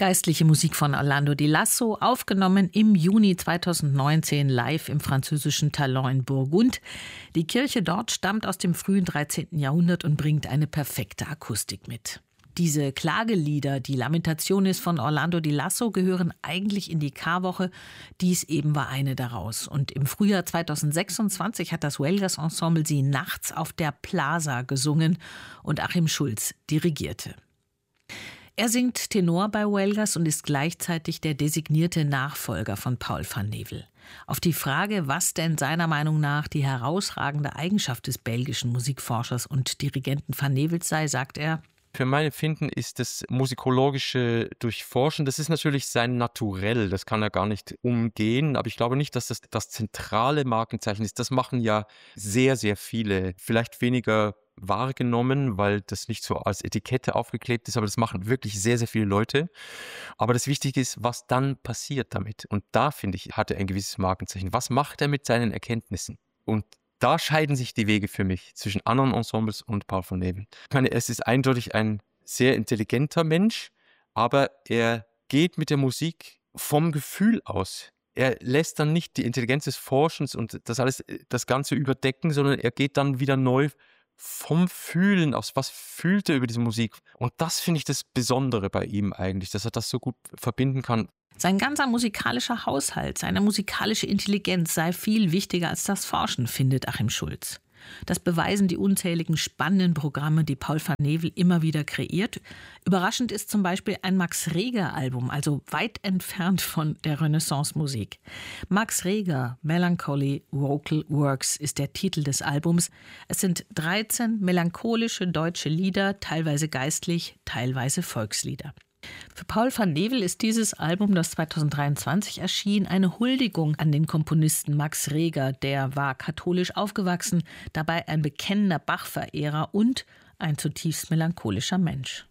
Geistliche Musik von Orlando Di Lasso, aufgenommen im Juni 2019 live im französischen Talent in Burgund. Die Kirche dort stammt aus dem frühen 13. Jahrhundert und bringt eine perfekte Akustik mit. Diese Klagelieder, die Lamentationes von Orlando Di Lasso, gehören eigentlich in die Karwoche. Dies eben war eine daraus. Und im Frühjahr 2026 hat das Huelgas Ensemble sie nachts auf der Plaza gesungen und Achim Schulz dirigierte. Er singt Tenor bei Huelgas und ist gleichzeitig der designierte Nachfolger von Paul van Nevel. Auf die Frage, was denn seiner Meinung nach die herausragende Eigenschaft des belgischen Musikforschers und Dirigenten van Nevels sei, sagt er: Für mein Empfinden ist das musikologische Durchforschen, das ist natürlich sein Naturell, das kann er gar nicht umgehen, aber ich glaube nicht, dass das zentrale Markenzeichen ist. Das machen ja sehr, sehr viele, vielleicht weniger wahrgenommen, weil das nicht so als Etikette aufgeklebt ist, aber das machen wirklich sehr, sehr viele Leute. Aber das Wichtige ist, was dann passiert damit. Und da, finde ich, hat er ein gewisses Markenzeichen. Was macht er mit seinen Erkenntnissen? Und da scheiden sich die Wege für mich zwischen anderen Ensembles und Paul van Nevel. Ich meine, es ist eindeutig ein sehr intelligenter Mensch, aber er geht mit der Musik vom Gefühl aus. Er lässt dann nicht die Intelligenz des Forschens und das Ganze überdecken, sondern er geht dann wieder neu vom Fühlen aus. Was fühlt er über diese Musik? Und das finde ich das Besondere bei ihm eigentlich, dass er das so gut verbinden kann. Sein ganzer musikalischer Haushalt, seine musikalische Intelligenz sei viel wichtiger als das Forschen, findet Achim Schulz. Das beweisen die unzähligen spannenden Programme, die Paul van Nevel immer wieder kreiert. Überraschend ist zum Beispiel ein Max Reger-Album, also weit entfernt von der Renaissance-Musik. Max Reger, Melancholy Vocal Works ist der Titel des Albums. Es sind 13 melancholische deutsche Lieder, teilweise geistlich, teilweise Volkslieder. Für Paul van Nevel ist dieses Album, das 2023 erschien, eine Huldigung an den Komponisten Max Reger. Der war katholisch aufgewachsen, dabei ein bekennender Bach-Verehrer und ein zutiefst melancholischer Mensch.